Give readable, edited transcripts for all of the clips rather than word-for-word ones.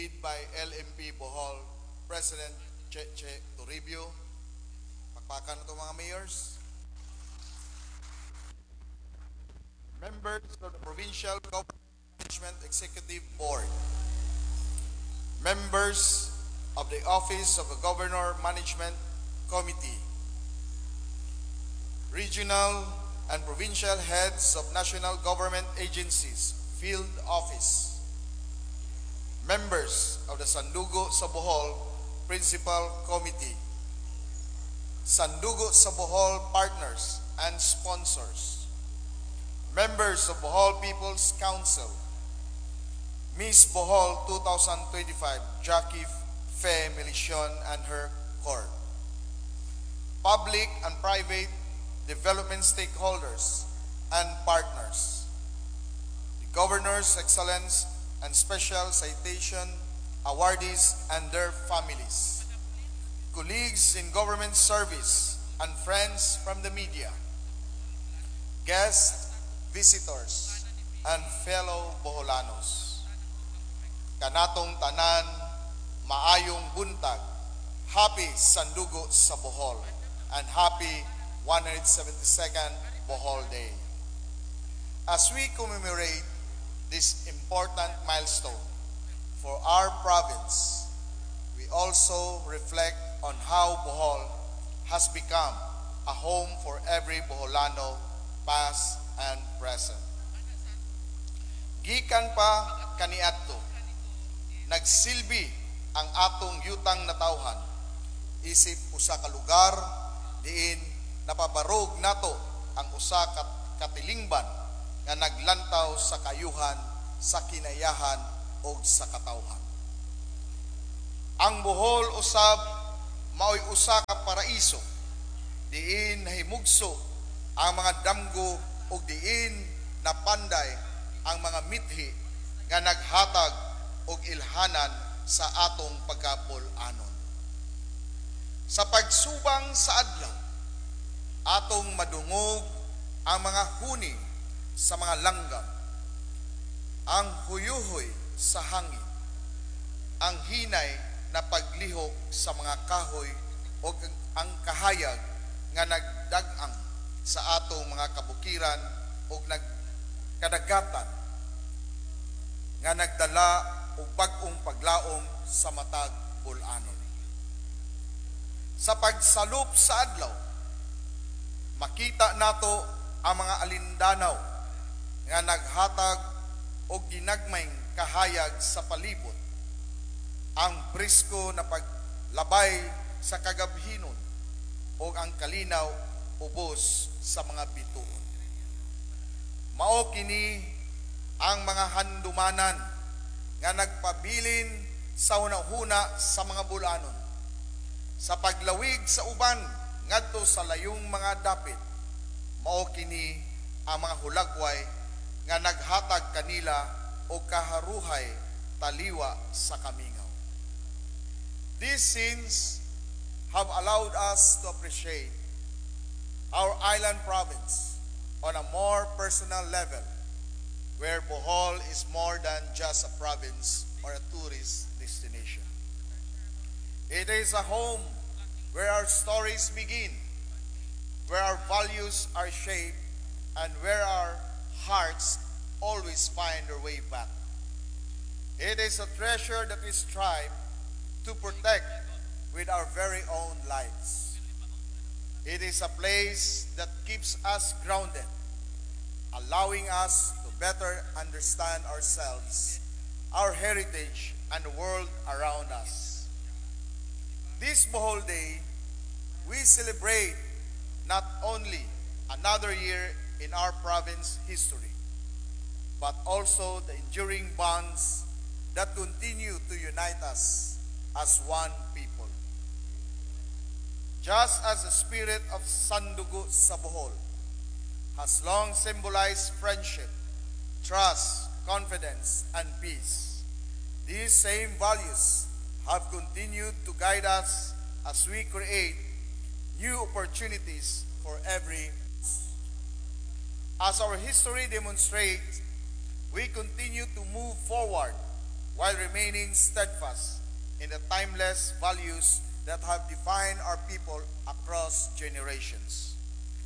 led by LMP Bohol President Cheche Toribio. Pakpakan na ito mga mayors. Members of the Provincial Government Management Executive Board. Members of the Office of the Governor Management Committee. Regional and provincial heads of national government agencies, field office. Members of the Sandugo sa Bohol Principal Committee. Sandugo sa Bohol partners and sponsors. Members of Bohol People's Council. Miss Bohol 2025, Jackie Fe Melicion and her court. Public and private development stakeholders and partners. The Governor's Excellence and Special Citation awardees and their families. Colleagues in government service and friends from the media. Guests, visitors, and fellow Boholanos. Kanatong tanan, maayong buntag, happy Sandugo sa Bohol, and happy 172nd Bohol Day. As we commemorate this important milestone for our province, we also reflect on how Bohol has become a home for every Boholano, past and present. Gikan pa kaniadto, nagsilbi ang atong yutang natawhan, isip usa ka lugar diin napabarog nato ang usa ka katilingban nga naglantaw sa kayuhan, sa kinayahan o sa katawhan. Ang Bohol usab maoy usa ka paraiso diin nahimugso ang mga damgo ug diin napanday ang mga mithi nga naghatag og ilhanan sa atong pagkapul-anon. Sa pagsubang sa adlaw, atong madungog ang mga huni sa mga langgam, ang huyuhoy sa hangin, ang hinay na paglihok sa mga kahoy o ang kahayag nga nagdagang sa atong mga kabukiran o kadagatan nga nagdala og bag-ong paglaom sa matag bul-anon. Sa pagsalop sa adlaw, makita nato ang mga alindanaw nga naghatag og ginagmayng kahayag sa palibot, ang presko na paglabay sa kagabhinon o ang kalinaw ubos sa mga bituon. Mao kini ang mga handumanan nga nagpabilin sa hunahuna sa mga bulanon, sa paglawig sa uban ngadto sa layong mga dapit. Mao kini ang mga hulagway nga naghatag kanila og kaharuhay taliwa sa kamingaw. These scenes have allowed us to appreciate our island province on a more personal level, where Bohol is more than just a province or a tourist destination. It is a home where our stories begin, where our values are shaped, and where our hearts always find their way back. It is a treasure that we strive to protect with our very own lives. It is a place that keeps us grounded, allowing us to better understand ourselves, our heritage, and the world around us. This Bohol Day, we celebrate not only another year in our province history, but also the enduring bonds that continue to unite us as one people. Just as the spirit of Sandugo sa Bohol has long symbolized friendship, trust, confidence, and peace, these same values have continued to guide us as we create new opportunities for every. As our history demonstrates, we continue to move forward while remaining steadfast in the timeless values that have defined our people across generations.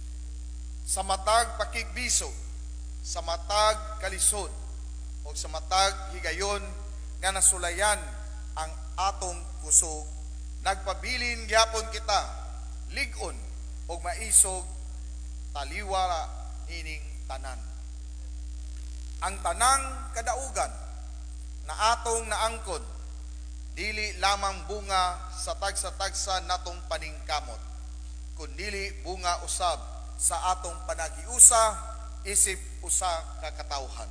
Sa matag pakigbisog, sa matag kalisod, o sa matag higayon nga nasulayan ang atong kusog, nagpabilin gyapon kita, ligon o maisog, taliwala ining tanan. Ang tanang kadaugan na atong naangkon, dili lamang bunga sa tagsa-tagsa natong paningkamot, kundi bunga usab sa atong panagiusa, isip usa ka katawhan.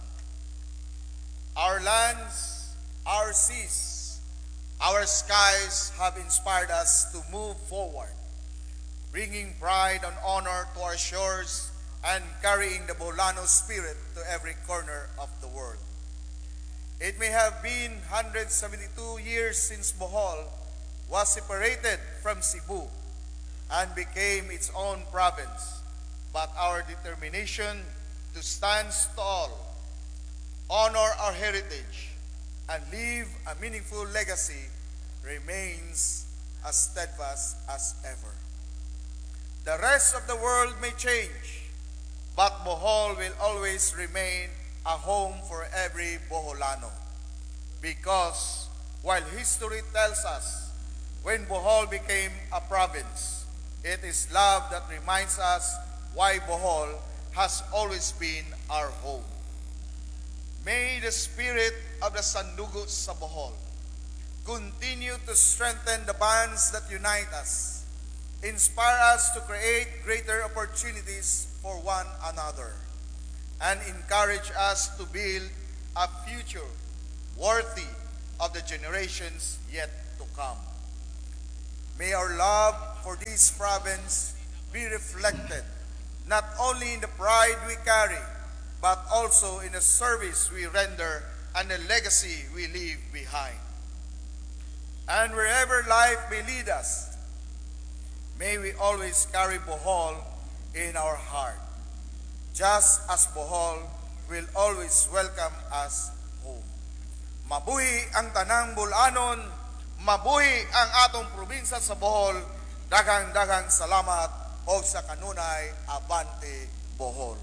Our lands, our seas, our skies have inspired us to move forward, bringing pride and honor to our shores and carrying the Boholano spirit to every corner of the world. It may have been 172 years since Bohol was separated from Cebu and became its own province, but our determination to stand tall, honor our heritage, and leave a meaningful legacy remains as steadfast as ever. The rest of the world may change, but Bohol will always remain a home for every Boholano. Because while history tells us when Bohol became a province, it is love that reminds us why Bohol has always been our home. May the spirit of the Sandugo sa Bohol continue to strengthen the bonds that unite us, inspire us to create greater opportunities for one another, and encourage us to build a future worthy of the generations yet to come. May our love for this province be reflected not only in the pride we carry, but also in the service we render and the legacy we leave behind. And wherever life may lead us, may we always carry Bohol in our heart, just as Bohol will always welcome us home. Mabuhi ang tanang Bolanon, mabuhi ang atong probinsya sa Bohol, daghang-daghang salamat o sa kanunay, Abante Bohol.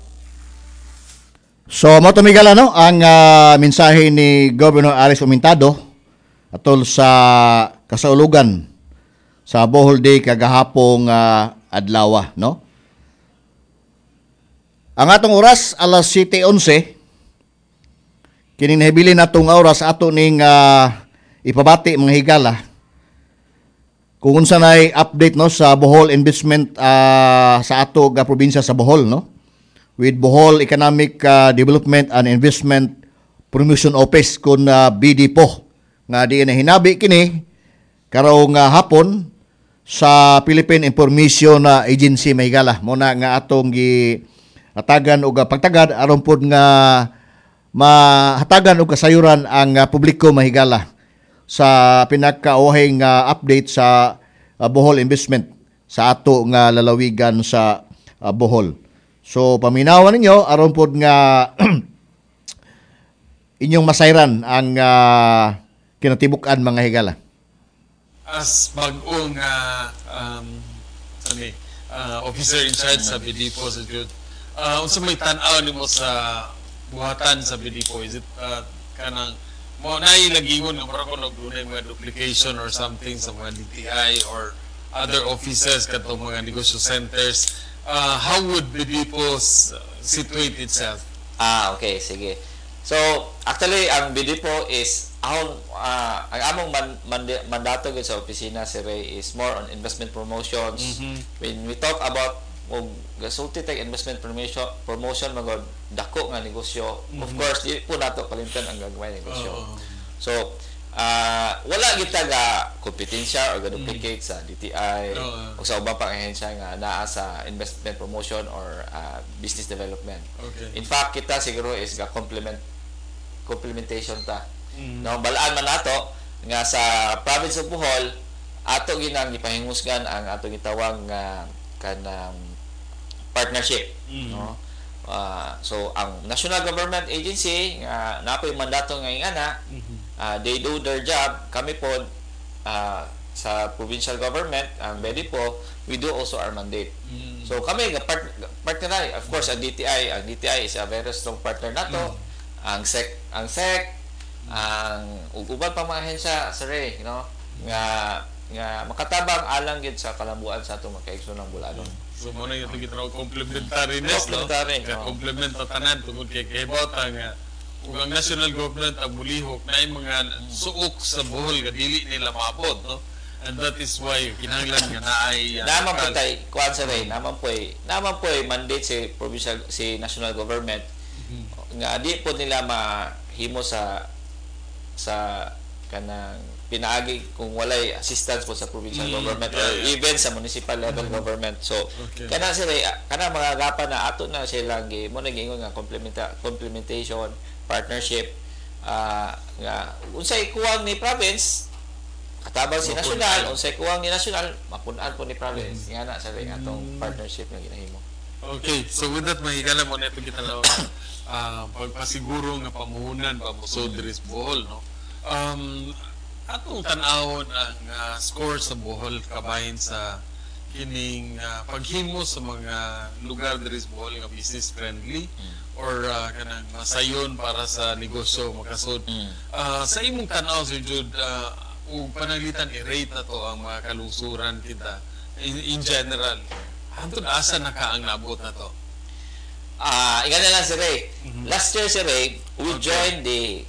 So, matumigala no ang mensahe ni Governor Alex Humintado atol sa kasaulugan sa Bohol Day kagahapong adlaw, no? Ang atong oras alas 7:11. Kining nahibilin natong oras ato ning ipabati mga higala. Kung unsa nay update no sa Bohol investment sa ato nga probinsya sa Bohol, no? With Bohol Economic Development and Investment Promotion Office kun BDPO nga di na hinabi kini karong hapon sa Philippine Information Agency mahigala mo na nga atong atagan og pagtagad aron pod nga mahatagan og kasayuran ang publiko mahigala sa pinakauhing update sa Bohol investment sa ato nga lalawigan sa Bohol. So paminawan ninyo aron pod nga inyong masayran ang kinatibuk-an mga higala. As bag-ong officer in charge sa BDPO sa Jud, unsa may tan-aw nimo sa buhatan sa BDPO? Is it kanang mo nay lagingon nga mura ko nagdunay mga duplication or something sa mga DTI or other offices katong mga negosyo centers? How would BDPO situate itself? Okay, sige. So, actually, ang BDPO is ang among mandato gid sa opisina si Ray is more on investment promotions. When we talk about gasulti tag investment promotion magod dako nga negosyo, of course di po nato kalimtan ang gagmay negosyo. So wala kita ga kompetensya or ga duplicate sa DTI o sa ubang pang ahensya nga naa sa investment promotion or business development. In fact, kita siguro is ga complementation ta. No, balaan man nato nga sa province of Bohol ato ginang gipahingusgan ang ato gitawag nga kanang partnership, no? So ang national government agency nga napoy mandato nga ingana they do their job. Kami po sa provincial government, ang BEDI po, we do also our mandate. So kami partner na, of course ang DTI is a very strong partner nato. Ang SEC, ang uban pang mga ahensya sa Ray, nga makatabang alang gid sa kalambuan sa atong makaigsoon ng Bulanon. So mo na yung gitawag complementariness, no? Complement ta tanan tungod kay kahibot ang ug ang national government ang mulihok na yung mga suok sa Bohol nga dili nila maabot, no? And that is why kinahanglan nga naay naman po tay kuan sa Ray, naman po mandate si national government nga di po nila mahimo sa kanang pinaagi kung walay assistance po sa provincial government or even sa municipal level government. So kana sila mga gapa na ato na silang mo nagingon nga complementation, partnership, nga unsay kuwang ni province katabang si national, unsay kuwang ni national mapun-an po ni province. Nga na sa atong partnership nga ginahimo. Okay, so with that mahigala mo na ito kita lang pagpasiguro nga pamuhunan pamusod diri sa Bohol, no? Atong tan-awon ang score sa Bohol kabahin sa kining paghimo sa mga lugar diri sa Bohol nga business friendly or kanang masayon para sa negosyo makasud. Sa imong tan-aw Sir Jude, ug pananglitan i-rate na to ang mga kalungsuran kita in general. Hantod asa na ka ang naabot na to? Igan na lang si Ray. Last year si Ray, we joined the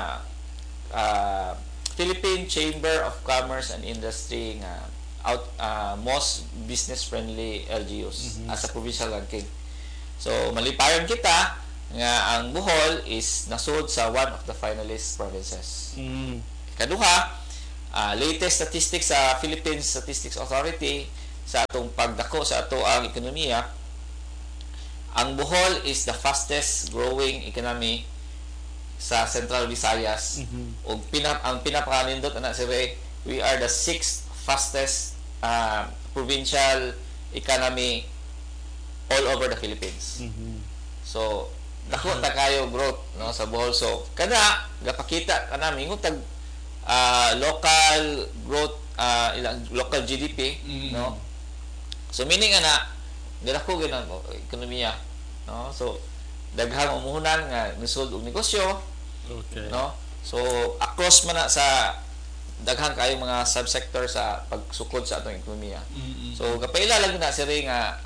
Philippine Chamber of Commerce and Industry nga most business friendly LGUs as a provincial ranking. So malipayon kita nga ang Bohol is nasud sa one of the finalist provinces. Kaduha, latest statistics sa Philippine Statistics Authority sa atong pagdako sa ato ang ekonomiya, ang Bohol is the fastest growing economy sa Central Visayas. Ug ang pinapakanindot ana si Ray, we are the 6th fastest provincial economy all over the Philippines. So dako ta kayo growth, no, sa Bohol. So kada gapakita kana mingon tag local growth, ilang local GDP, no. So meaning ana dako gyud ang ekonomiya, no. So daghang umuhunan nga nisud og negosyo. Okay. No? So across man na sa daghang kayo mga subsector sa pagsukod sa atong ekonomiya. So kapaila lang na si Ray nga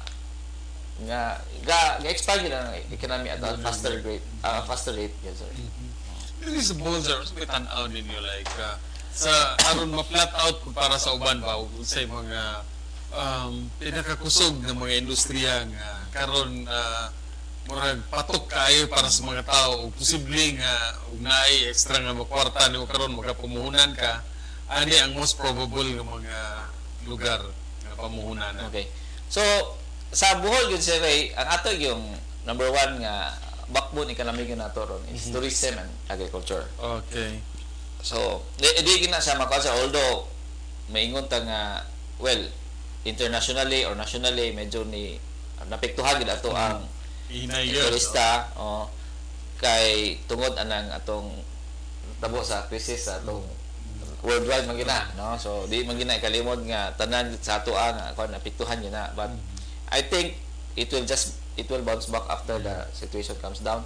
ga-expand na ang economy at a faster rate. Yes, sir. This is Bohol, sir. So, may tan-aw ninyo like sa aron ma-flat out para sa uban ba sa mga pinakakusog ng mga industriya nga karon murag patok kayo para sa mga tao ug posible nga ug naay extra nga makwarta nimo karon magapumuhunan ka, ani ang most probable nga mga lugar nga pamuhunan. Okay. So sa Bohol gyud si Ray, ang ato yung number 1 nga backbone economic nato ron is tourism and agriculture. Okay. So di gina sa makasa, although maingon ta nga well internationally or nationally medyo ni napektuhan gid ato ang turista kay tungod anang atong tabo sa krisis sa atong worldwide magina, no. So di magina kalimod nga tanan sa ato nga kon napektuhan gina, but I think it will bounce back after the situation calms down.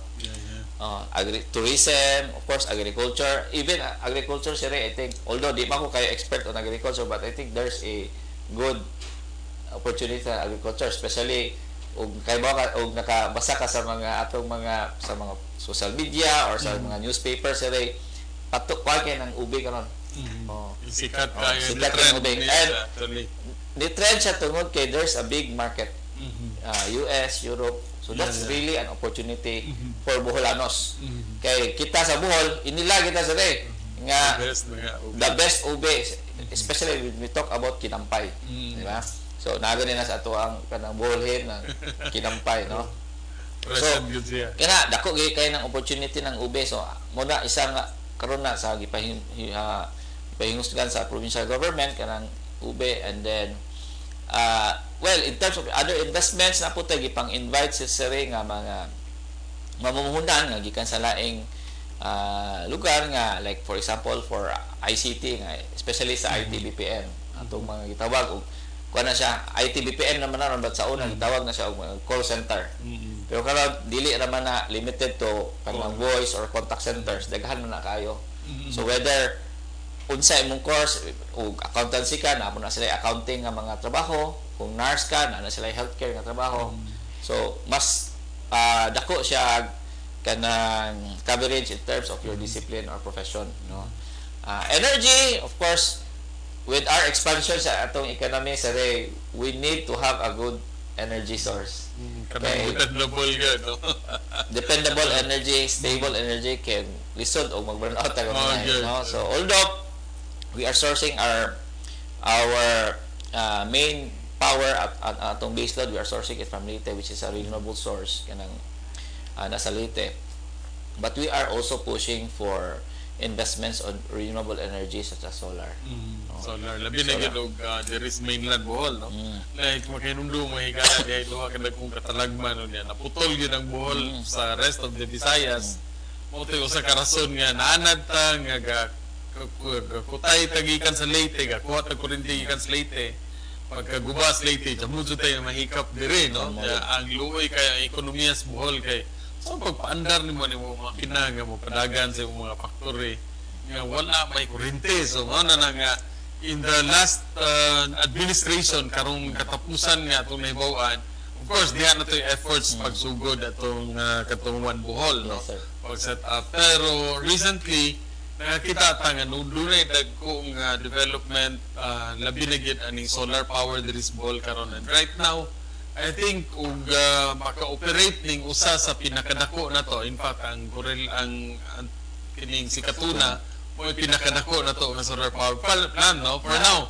Tourism, of course, agriculture, even agriculture sir, I think, although di pa ko kayo expert on agriculture, but I think there's a good opportunity sa agriculture, especially kay ba og nakabasa ka sa mga atong mga social media or sa mga newspapers sir, patok pa kay ng ube karon. Sikat kayo ng ube. And the trend siya tungod kay there's a big market. US, Europe. So that's really an opportunity for Boholanos. Kay kita sa Bohol, inila kita sa nga the best ube, especially when we talk about kinampay, di ba? So nagani na sa ato ang kanang Boholhin ng kinampay, no? So kana dako gyud kay ng opportunity ng ube. So mo na isa nga karon na sa gipahingusgan sa provincial government kanang ube, and then well, in terms of other investments na po tayo gipang invite si Sir nga mga mamumuhunan nga gikan sa laing lugar nga like for example for ICT nga especially sa IT BPM atong mga gitawag og kuha na siya IT BPM naman na but sa una gitawag na siya og call center. Pero karon dili naman na limited to kanang voice or contact centers, daghan man na kayo. So whether unsa imong course ug accountancy ka na na sila accounting nga mga trabaho, kung nurse ka na sila healthcare nga trabaho. So mas dako siya kanang coverage in terms of your discipline or profession, no. Energy, of course, with our expansion sa atong economy sa we need to have a good energy source. Kanang dependable ka, no? Dependable energy, stable energy can lisod o mag-burn out ta good. no. So although we are sourcing our main power at atong baseload, we are sourcing it from Leyte, which is a renewable source kanang nasa Leyte. But we are also pushing for investments on renewable energy such as solar. No? Solar. Labi na gano'g there is mainland Bohol, no? Like, makinundo, mahigala, dihay duha ka kung katalagman, no? Naputol yun ang Bohol sa rest of the Visayas. Mautoy ko sa karason nga, naanad ta, nga kutay tagikan sa Leyte, kuha ta kurinti gikan sa Leyte. Pagkaguba sa Leyte, jamudyo tayo mahikap dire, no? Ang luoy kaya ekonomiya sa Bohol kay so pagpaandar ni mo mga kinanga mo padagan sa mga factory nga wala may kurente. So ano na nga in the last administration karong katapusan nga itong nahibawan, of course diha na to yung efforts pagsugod atong katunguan Bohol, no? Pag set up. Pero recently nakakita ta nga dunay dagkong development labi na gid aning solar power diri sa Bohol karon, and right now I think ug maka-operate ning usa sa pinakadako na to. In fact, ang kining si Katuna mo pinakadako na to nga solar power plant, no? For now.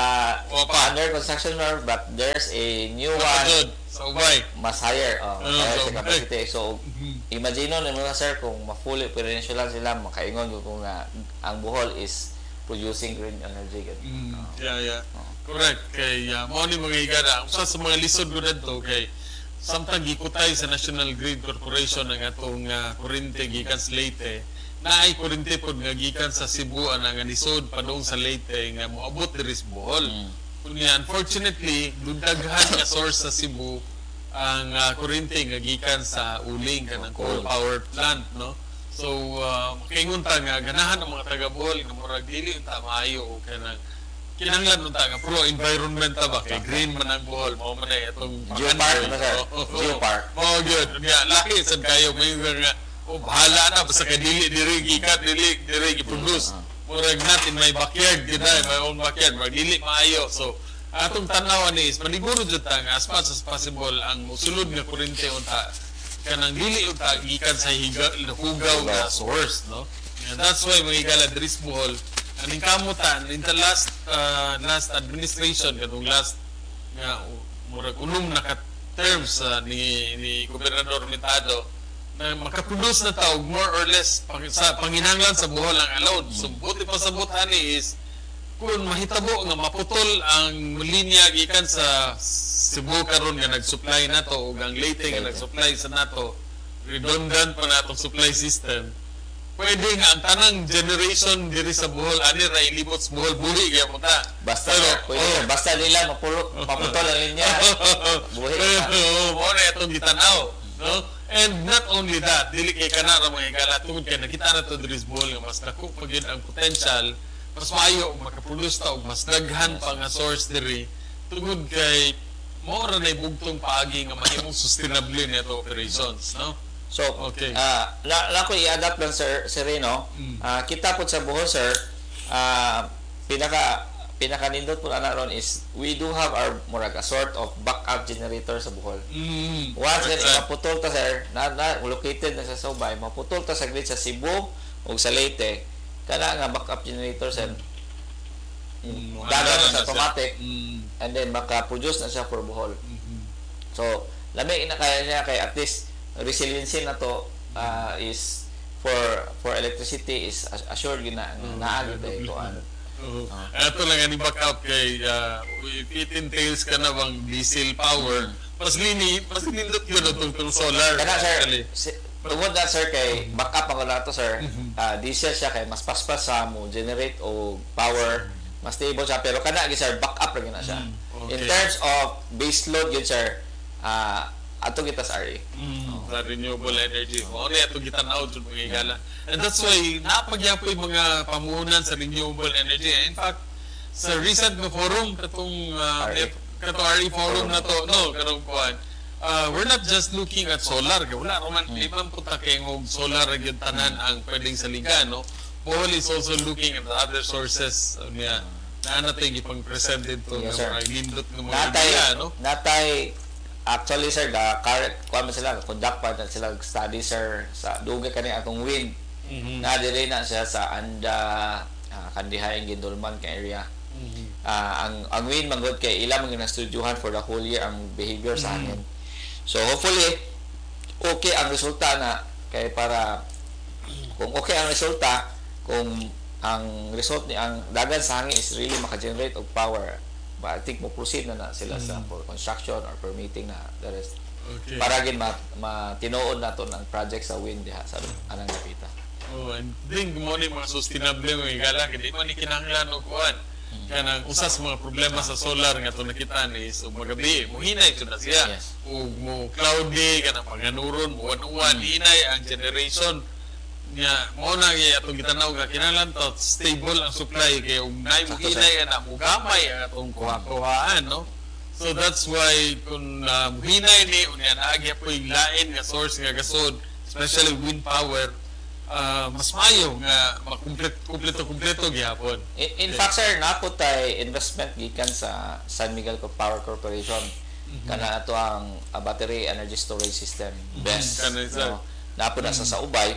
Under construction, but there's a new one sa Ubay. mas higher, higher sa capacity. So imagine mo na sir kung ma-fully operational sila, makaingon kung ang Bohol is producing green energy. Yeah. Correct. Kay mo ni mga igara, usa sa mga lisod ko dito kay samtang gikutay sa National Grid Corporation ang atong kurente gikan sa Leyte, naay kurente pod nga gikan sa Cebu ang lisod padung sa Leyte nga moabot diri sa Bohol. Kunya unfortunately dudaghan nga source sa Cebu ang kurente nga gikan sa uling kanang coal power plant, no. So makaingon ta nga ganahan ang mga taga Bohol nga murag dili unta maayo o kanang kinahanglan unta nga pro environment ta ba kay green man ang Bohol, mao man ay atong Geopark na sir. Geopark. Oh good. Nga laki sad kayo may nga bahala na basta kay dili diri gikat dili gi-produce. Murag not in my backyard gid my own backyard, murag dili maayo. So atong tanaw ni is maniguro jud ta nga as much as possible ang mosulod nga kuryente unta kanang dili unta gikan sa hugaw nga source, no. And that's why mga igala diri sa Bohol aning kamutan in the last administration katong last nga murag unom na ka terms ni Gobernador Mitado na makaproduce na taog more or less sa panginahanglan sa Bohol ang allowed. So buti pa sa butani is kung mahitabo nga maputol ang linya gikan sa Cebu karon nga nag-supply nato ug ang Leyte nga nag-supply sa nato, redundant pa natong supply system. Pwede nga ang tanang generation diri sa Bohol ani ra ilibot sa Bohol buhi kaya mo ta. Basta basta nila maputol ang linya. Buhi. Mo na itong gitanaw, no? And not only that, dili kay kana ra mga igala tungod kay nakita na to diri sa Bohol nga mas dako pa gyud ang potential, mas maayo makaproduce ta og mas daghan pa nga source diri tungod kay mo ra nay bugtong paagi nga mahimong sustainable neto operations, no? So, okay. Ko i-adapt lang sir Reno. Kita po sa Bohol sir, pinaka-nindot po ana ron is we do have our murag a sort of backup generator sa Bohol. Once that maputol ta sir, located na sa Subay, maputol ta sa grid sa Cebu o sa Leyte, kana nga backup generator sir. Dagan na sa automatic and then maka-produce na siya for Bohol. So, lami na kaya niya kay at least resiliency na to is for electricity is assured gina naagi tayo kuan. Ato lang ani backup kay it entails ka na bang diesel power. Mas nindot yun itong solar. Kana sir, tungod na sir kay backup ang na to sir. Diesel siya kay mas paspas sa mo generate o power, mas stable siya pero kana gi sir backup ra gina siya. In Okay. terms of base load yun sir, ato kita sa RE. Sa renewable energy. Mo na ito gitanaw jud mga higala. And that's why napagyapoy mga pamuhunan sa renewable energy. In fact, sa recent na forum katong RE forum na to, no, karong kuan. We're not just looking at solar. Wala naman ibang punta kay ng solar gyud tanan ang pwedeng saligan, no. Bohol is also looking at the other sources niya. Na natin ipang-present dito Yes, ng sir. mga lindot ng mga Natay, idea, no. actually sir, the current kuan man sila conduct pa na sila study sir sa dugay kani atong wind. Na dili na siya sa anda kandihay Gindulman ka area. Ang wind manggod kay ila man ginastudyuhan for the whole year ang behavior sa hangin. So hopefully okay ang resulta na kay para kung okay ang resulta, kung ang result ni ang dagan sa hangin is really maka-generate of power, I think mo proceed na sila sa for construction or permitting na the rest. Okay. Para gid matinoon nato ang project sa wind diha sa anang napita. Oh, and din mo ni mga sustainable mga higala kay di man ni kinahanglan og kuan. Kanang usas mga problema sa solar nga to nakita ni so magabi mo hinay jud na siya. Yes. Ug mo cloudy kanang panganuron mo uwan hinay ang generation niya mo na gyud atong gitanaw nga kinahanglan to stable ang supply kay ug nay mo hinay na mo gamay ang atong kuha-kuhaan, no. So that's why kung hinay ni unya naagya po'y lain nga source nga gasod, especially wind power, mas mayo nga kumpleto gyapon. In fact sir, napo tay investment gikan sa San Miguel Power Corporation. Kana ato ang battery energy storage system BESS. Kana isa. No? Napo na sa Ubay.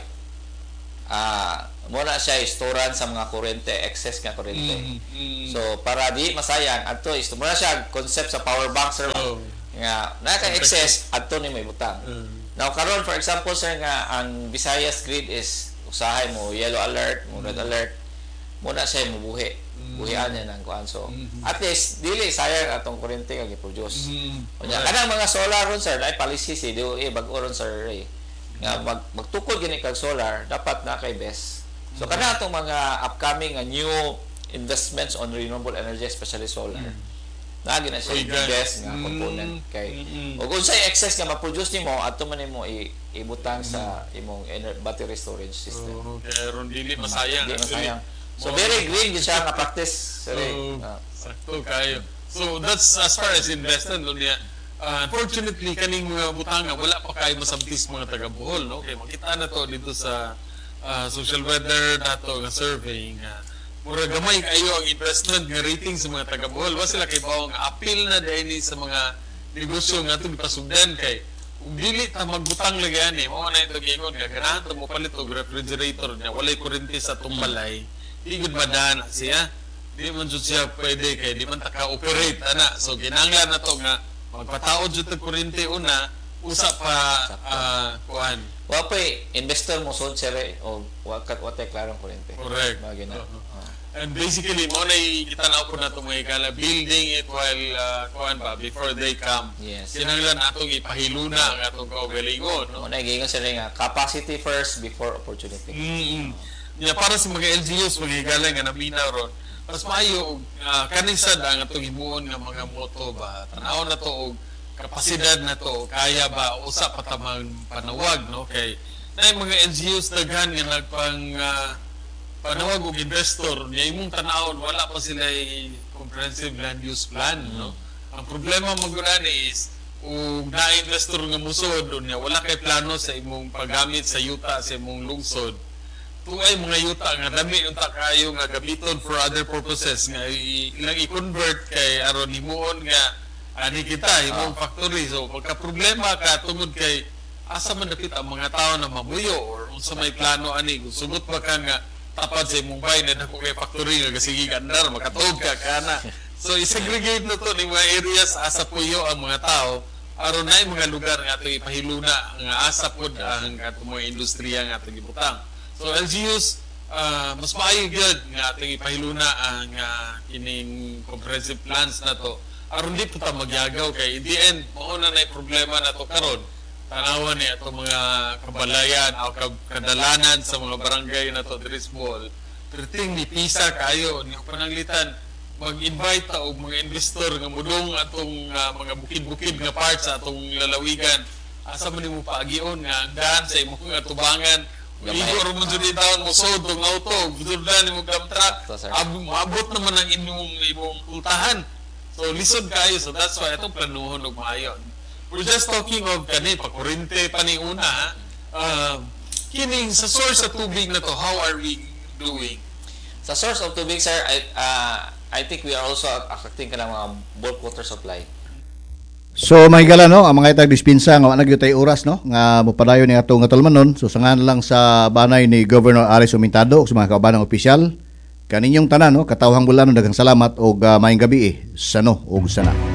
Muna siya istoran sa mga kuryente, excess nga kuryente. So para di masayang adto is muna siya concept sa power bank sir. Nga naka-excess adto ni may butang. Now karon for example sir nga ang Visayas grid is usahay mo yellow alert, mo red alert, muna siya mubuhi. Buhian niya ng kuan so at least dili sayang atong kuryente nga gi-produce. Unya kanang mga solar ron sir, ay policy si do bag-o ron sir nga magtukod gini kag solar dapat na kay BESS. So kana atong mga upcoming new investments on renewable energy especially solar. Lagi na siya BESS nga component kay ug unsay excess nga ma-produce nimo adto man nimo ibutang sa imong battery storage system. Kaya ron dili masayang. Di masayang. So very green gyud siya nga practice sir. Sakto kayo. So that's as far as investment no niya. Unfortunately kaning mga butanga wala pa kay masabtis mga taga Bohol, no. Kay makita na to dito sa social weather nato nga survey nga mura gamay kayo ang investment nga rating sa mga taga Bohol. Wa sila kay bawang appeal na dinhi sa mga negosyo nga itong pasugdan kay kung dili ta magbutang lagi ani mo na ito gingon nga ganahan to mo palit og refrigerator niya walay kuryente sa tumbalay di gud madana siya di man jud siya pwede kay di man ta ka-operate ana so ginanglan na to nga magpataod jud og kuryente una usa pa kuan Wa pa investor mo sud sir o wa klarong kuryente. correct. Mga gina. And basically, mo na kitanaw po na itong mga ikala, building it while, kuhan ba, before they come. Yes. Kinanglan atong ipahiluna ang atong kaugalingon, no? Mo na giingon sir nga capacity first before opportunity. Yeah, para sa mga LGUs, mga higala nga nabinaw ron, mas maayo, kanisad ang atong himuon nga mga moto ba, tanaw na to, og kapasidad na to, kaya ba, usa patamang panawag, no? Kay, na yung mga LGUs daghan nga nagpang, panawag og investor niya imong tan-awon wala pa sila comprehensive land use plan, no. Ang problema maguna is ug na-investor nga musod niya wala kay plano sa imong paggamit sa yuta sa imong lungsod. Tuay mga yuta nga dami unta kayo nga gabiton for other purposes nga ilang i-convert kay aron himuon nga ani kita imong factory. So pagka problema ka tungod kay asa man dapit ang mga tao na mabuyo or unsa may plano ani sugot ba ka nga tapad sa imong bahay na dako kay factory nga sige gandar makatuog ka kana. So i-segregate na to ni mga areas asa puyo ang mga tao aron na mga lugar nga atong ipahiluna nga asa pod ang atong mga industriya nga atong gibutang. So LGUs mas maayo gyud nga atong ipahiluna ang kining comprehensive plans na to aron di po ta magyagaw kay in the end mao na nay problema na to karon tanawan ni ato mga kabalayan o kadalanan sa mga barangay na to diri sa Bohol. Perting ni pisa kayo ni pananglitan mag-invite ta og mga investor nga mudong atong mga bukid-bukid nga parts sa atong lalawigan. Asa man nimo paagion nga daan sa imong nga tubangan. Igor mo jud taon mo sod og auto, gudurdan nimo dump truck. Abot naman ang imong pultahan. So lisod kayo, so that's why itong planuhon og maayo. We're just talking of kani pakurente pa ni una. Kining sa source sa tubig na to, how are we doing? Sa source of tubig, sir, I think we are also affecting ka ng mga bulk water supply. So mahigala no ang mga itag dispensa nga wala gyud tay oras no nga mopadayon ni atong tulmanon. So sangan lang sa banay ni Governor Aris Humintado ug sa mga kaubanang opisyal kaninyong tanan no katawhang bulan daghang salamat og maayong gabi sana og sana.